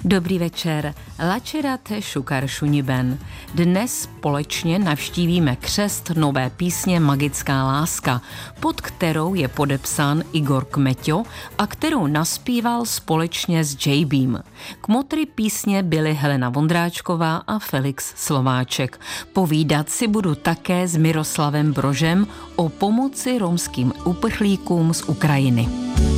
Dobrý večer. Lačerate šukar šuniben. Dnes společně navštívíme křest nové písně Magická láska, pod kterou je podepsán Igor Kmeťo a kterou naspíval společně s JBem. Kmotry písně byly Helena Vondráčková a Felix Slováček. Povídat si budu také s Miroslavem Brožem o pomoci romským uprchlíkům z Ukrajiny.